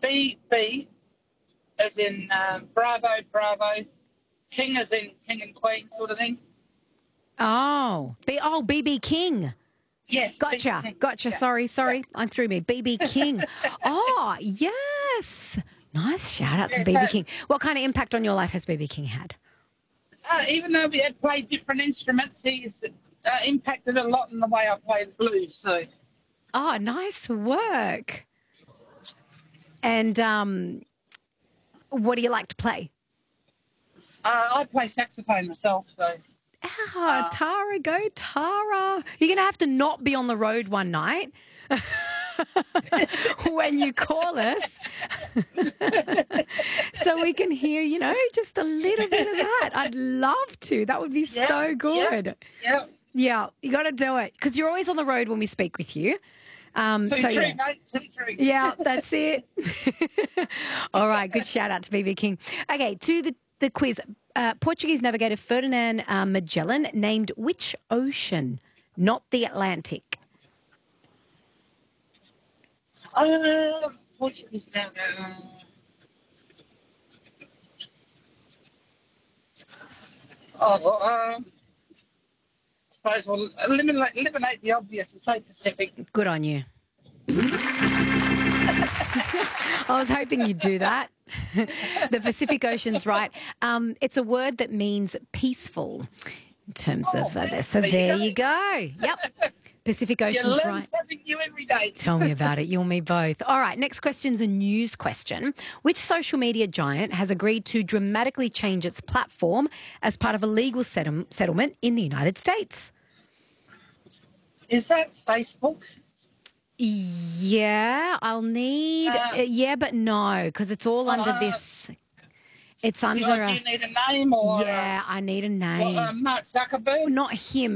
B as in Bravo, Bravo. King as in King and Queen sort of thing. Oh, BB King. Yes. Gotcha. Yeah. Sorry. Yeah. I'm through me. BB King. Oh, yes. Nice shout out to BB King. What kind of impact on your life has BB King had? Even though we had played different instruments, he's impacted a lot in the way I play the blues. So. Oh, nice work. And what do you like to play? I play saxophone myself, so. Tara, go Tara. You're going to have to not be on the road one night when you call us so we can hear, just a little bit of that. I'd love to. That would be so good. Yeah, you got to do it because you're always on the road when we speak with you. True. Yeah, that's it. All right, good shout out to BB King. Okay, to the quiz. Portuguese navigator Ferdinand Magellan named which ocean, not the Atlantic? Portuguese navigator. I suppose we'll eliminate the obvious and say Pacific. Good on you. I was hoping you'd do that. The Pacific Ocean's right. It's a word that means peaceful in terms of this. So there you go. Yep. Pacific Ocean's right. You learn right. something new every day. Tell me about it. You and me both. All right. Next question's a news question. Which social media giant has agreed to dramatically change its platform as part of a legal settlement in the United States? Is that Facebook? Yeah, I'll need... yeah, but no, because it's all under this... It's under... Do you need a name or... Yeah, I need a name. Mark Zuckerberg? Not him.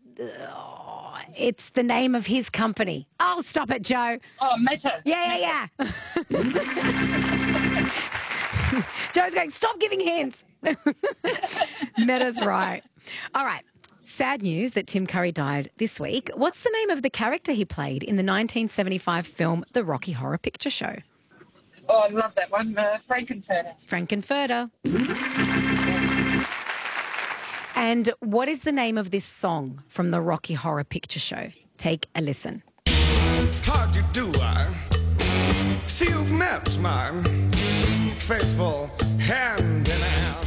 It's the name of his company. Oh, stop it, Joe. Oh, Meta. Yeah. Joe's going, stop giving hints. Meta's right. All right. Sad news that Tim Curry died this week. What's the name of the character he played in the 1975 film The Rocky Horror Picture Show? Oh, I love that one. Frankenfurter. Frankenfurter. And what is the name of this song from The Rocky Horror Picture Show? Take a listen. How'd you do, I see you've met my faithful hand in hand.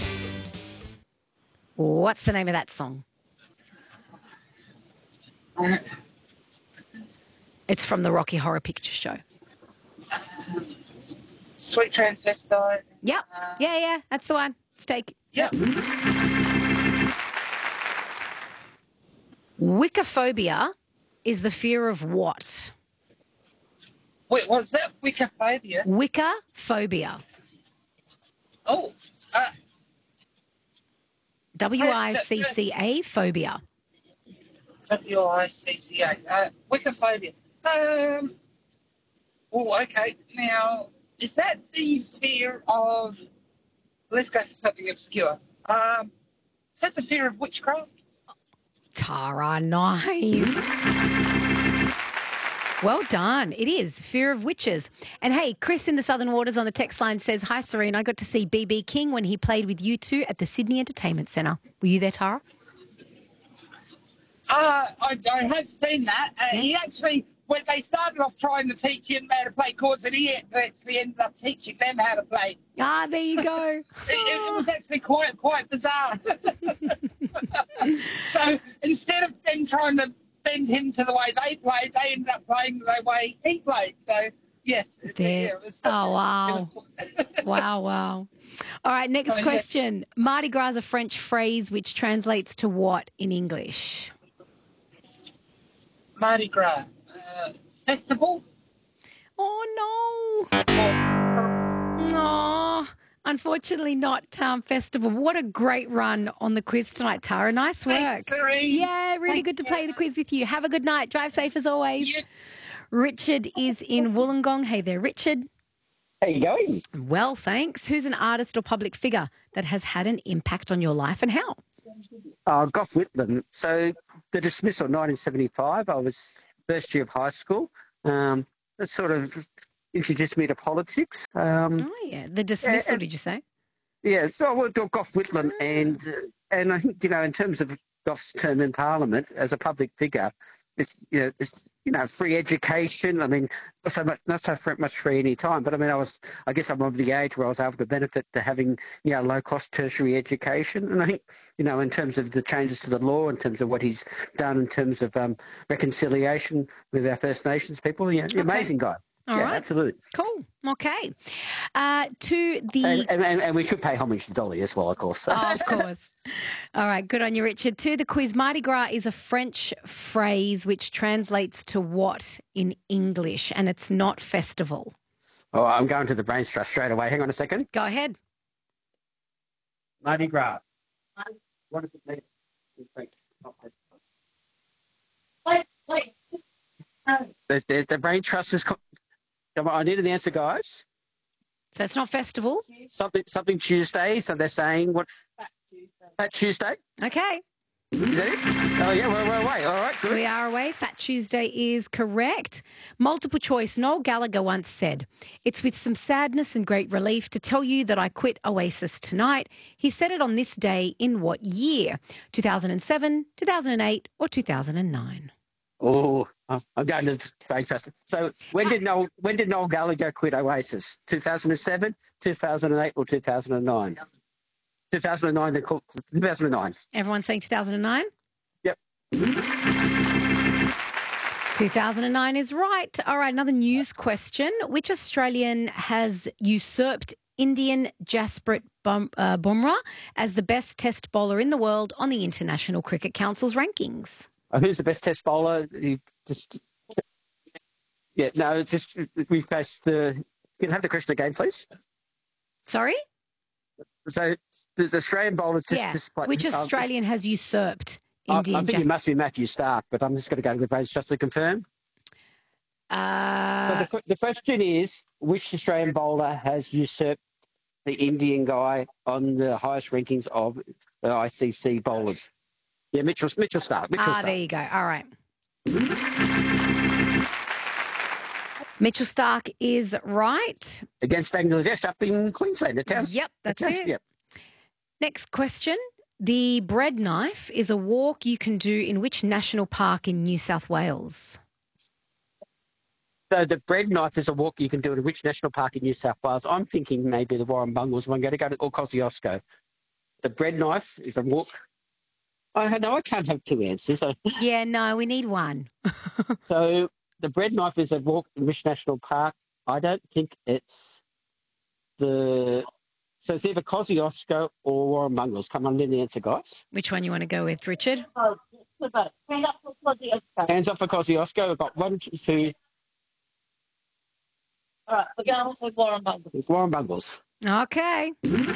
What's the name of that song? It's from the Rocky Horror Picture Show. Sweet Transvestite. Yep. Yeah. That's the one. Let's take. Yep. Wiccophobia is the fear of what? Wait, was that Wiccophobia? Wiccophobia. Oh. WICCA phobia. WICCA. Wiccophobia. Oh, okay. Now, is that the fear of... Let's go for something obscure. Is that the fear of witchcraft? Tara, nice. Well done. It is fear of witches. And hey, Chris in the Southern Waters on the text line says, hi, Serene. I got to see BB King when he played with U2 at the Sydney Entertainment Centre. Were you there, Tara? I have seen that. He actually, when they started off trying to teach him how to play chords, and he actually ended up teaching them how to play. Ah, there you go. It was actually quite bizarre. So instead of them trying to bend him to the way they played, they ended up playing the way he played. So, yes. There. Wow. Wow. All right, next question. Yeah. Mardi Gras is a French phrase which translates to what in English? Mardi Gras. Festival? Oh, no. Oh, unfortunately not festival. What a great run on the quiz tonight, Tara. Nice work. Yeah, really good to play the quiz with you. Have a good night. Drive safe as always. Yeah. Richard is in Wollongong. Hey there, Richard. How you going? Well, thanks. Who's an artist or public figure that has had an impact on your life and how? Gough Whitlam. So the dismissal in 1975, I was first year of high school. That sort of introduced me to politics. Oh, yeah. The dismissal, did you say? Yeah, so I worked with Gough Whitlam, and I think, in terms of Gough's term in Parliament as a public figure, it's free education. I mean, not so much free any time, but I mean, I guess I'm of the age where I was able to benefit to having, low cost tertiary education. And I think, in terms of the changes to the law, in terms of what he's done in terms of reconciliation with our First Nations people, amazing guy. All right. Absolutely. Cool. Okay. To the... And we should pay homage to Dolly as well, of course. Oh, of course. All right. Good on you, Richard. To the quiz. Mardi Gras is a French phrase which translates to what in English? And it's not festival. Oh, I'm going to the brain trust straight away. Hang on a second. Go ahead. Mardi Gras. What does it mean in French? Not festival. The brain trust is... I need an answer, guys. So it's not festival? Something Tuesday. So they're saying what? Fat Tuesday. Okay. Is that it? Oh, yeah, we're away. All right, good. We are away. Fat Tuesday is correct. Multiple choice. Noel Gallagher once said, "It's with some sadness and great relief to tell you that I quit Oasis tonight." He said it on this day in what year? 2007, 2008 or 2009? Oh, I'm going to very fast. So when did Noel Gallagher quit Oasis? 2007, 2008 or 2009? 2009, 2009. Everyone's saying 2009? Yep. 2009 is right. All right, another news question. Which Australian has usurped Indian Jasprit Bumrah as the best test bowler in the world on the International Cricket Council's rankings? Who's the best test bowler? We've faced the... Can you have the question again, please? Sorry? So the Australian bowlers which Australian has usurped Indian? I think it must be Matthew Stark, but I'm just going to go to the brains just to confirm. So the question is, which Australian bowler has usurped the Indian guy on the highest rankings of the ICC bowlers? Yeah, Mitchell Stark. There you go. All right. Mitchell Stark is right. Against Bangladesh up in Queensland, the town. Yep, that's it. Yep. Next question. The bread knife is a walk you can do in which national park in New South Wales? So the bread knife is a walk you can do in which national park in New South Wales? I'm thinking maybe the Warrumbungles. I'm going to go to Kosciuszko. The bread knife is a walk... I can't have two answers. Yeah, no, we need one. So the bread knife is a walk in which national park? I don't think it's the... So it's either Kosciuszko or Warrumbungles. Come on, give the answer, guys. Which one you want to go with, Richard? Hands up for Kosciuszko. We've got 1, 2... All right, we're going with Warrumbungles. It's Warrumbungles. Okay.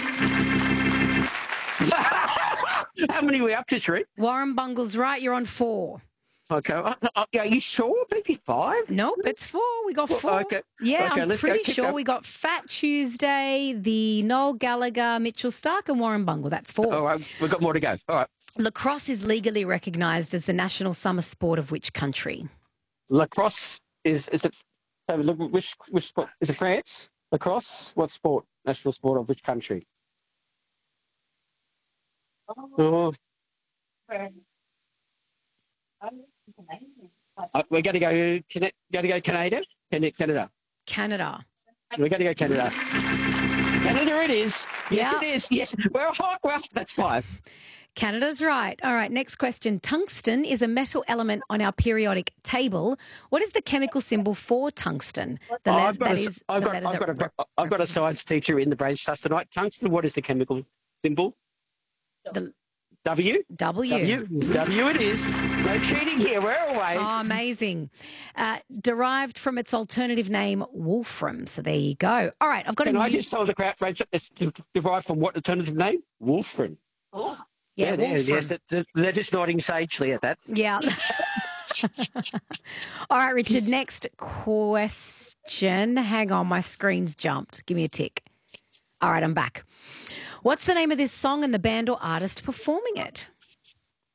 How many are we up to, Sheree? Warrumbungles, right. You're on 4. Okay. Are you sure? Maybe 5? Nope, it's 4. We got 4. Okay. Yeah, okay, I'm pretty sure we got Fat Tuesday, the Noel Gallagher, Mitchell Stark and Warrumbungle. That's 4. All right, we've got more to go. All right. Lacrosse is legally recognised as the national summer sport of which country? Lacrosse is it... So which sport? Is it France? Lacrosse? What sport? National sport of which country? Oh. We're going to go Canada? Canada. Canada. We're going to go Canada. Canada it is. Yes, it is. Yes. Well, that's 5. Canada's right. All right, next question. Tungsten is a metal element on our periodic table. What is the chemical symbol for tungsten? I've got a science teacher in the brains trust tonight. Tungsten, what is the chemical symbol? W. W it is. No cheating here. We're away. Oh, amazing. Derived from its alternative name, wolfram. So there you go. All right, I've got I just tell the crowd, it's derived from what alternative name? Wolfram. Oh. Yeah, yes, they're just nodding sagely at that. Yeah. All right, Richard, next question. Hang on, my screen's jumped. Give me a tick. All right, I'm back. What's the name of this song and the band or artist performing it?